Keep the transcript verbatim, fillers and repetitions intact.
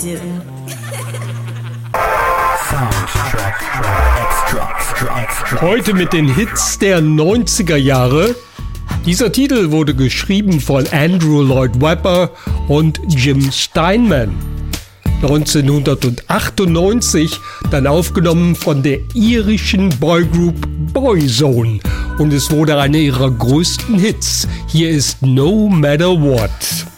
do. Heute mit den Hits der neunziger Jahre. Dieser Titel wurde geschrieben von Andrew Lloyd Webber und Jim Steinman. neunzehnhundertachtundneunzig dann aufgenommen von der irischen Boygroup Boyzone und es wurde einer ihrer größten Hits. Hier ist No Matter What.